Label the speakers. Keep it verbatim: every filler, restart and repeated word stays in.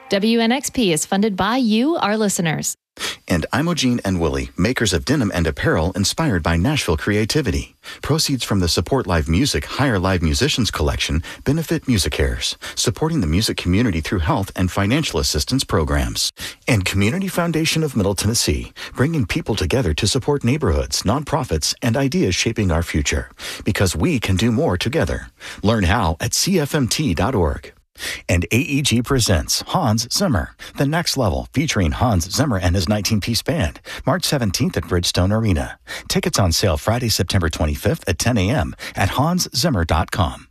Speaker 1: W N X P is funded by you, our listeners.
Speaker 2: And Imogene and Willie, makers of denim and apparel inspired by Nashville creativity. Proceeds from the Support Live Music Hire Live Musicians collection benefit MusiCares, supporting the music community through health and financial assistance programs. And Community Foundation of Middle Tennessee, bringing people together to support neighborhoods, nonprofits, and ideas shaping our future. Because we can do more together. Learn how at C F M T dot org. And A E G presents Hans Zimmer, The Next Level, featuring Hans Zimmer and his nineteen-piece band, March seventeenth at Bridgestone Arena. Tickets on sale Friday, September twenty-fifth at ten a.m. at hans zimmer dot com.